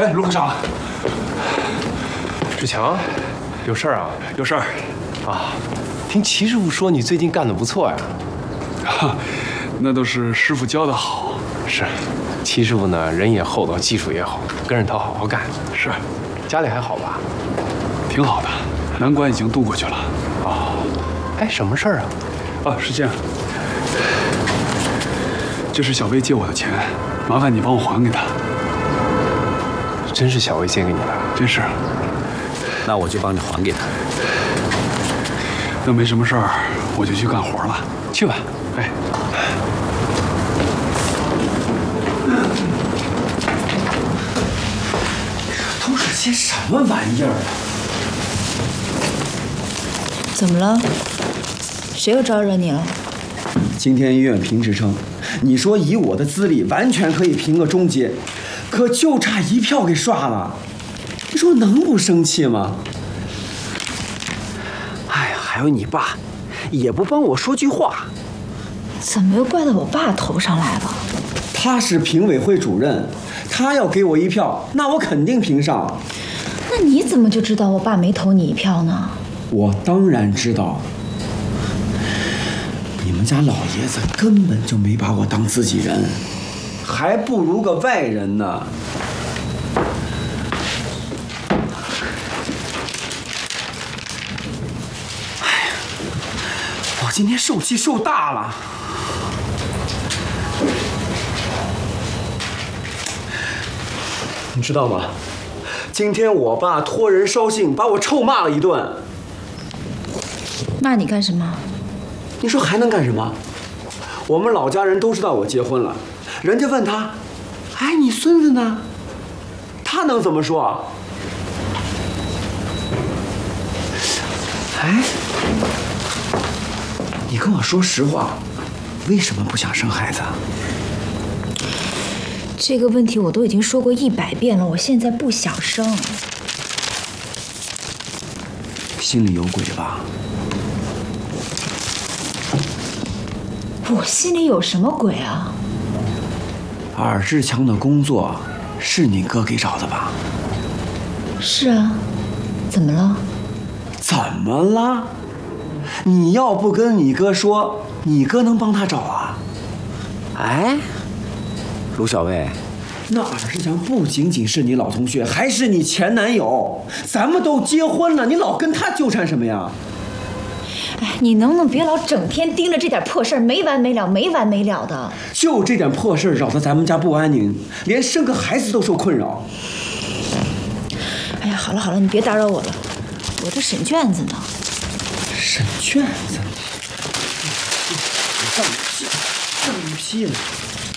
哎，卢科长， 志强，有事儿啊？ 有事儿啊？听齐师傅说你最近干得不错呀。 啊，那都是师傅教的好。 是，齐师傅呢人也厚道，技术也好，跟着他好好干。 是， 家里还好吧？ 挺好的，难关已经渡过去了。 哦，哎，什么事儿啊？ 啊，是这样，这是小薇借我的钱，麻烦你帮我还给她。 真是小薇借给你的？ 真是。 那我就帮你还给她。 那没什么事儿，我就去干活了。 去吧。 哎。 都是些什么玩意儿啊？ 怎么了？谁又招惹你了？ 今天医院评职称，你说以我的资历，完全可以评个中阶，可就差一票给刷了，你说能不生气吗？哎呀，还有你爸，也不帮我说句话。 怎么又怪到我爸头上来了？ 他是评委会主任，他要给我一票，那我肯定评上。 那你怎么就知道我爸没投你一票呢？ 我当然知道，你们家老爷子根本就没把我当自己人，还不如个外人呢。哎呀，我今天受气受大了。你知道吗？今天我爸托人捎信，把我臭骂了一顿。 骂你干什么？ 你说还能干什么？我们老家人都知道我结婚了，人家问他：“哎，你孙子呢？”他能怎么说？哎，你跟我说实话，为什么不想生孩子？ 这个问题我都已经说过100遍了，我现在不想生。 心里有鬼吧？ 我心里有什么鬼啊？ 尔志强的工作是你哥给找的吧？ 是啊，怎么了？ 怎么了？你要不跟你哥说，你哥能帮他找啊？ 哎，卢小薇， 那尔志强不仅仅是你老同学，还是你前男友。咱们都结婚了，你老跟他纠缠什么呀？ 哎，你能不能别老整天盯着这点破事儿，没完没了，没完没了的？ 就这点破事扰得咱们家不安宁，连生个孩子都受困扰。 哎呀，好了好了，你别打扰我了，我这审卷子呢。 审卷子？上一批了。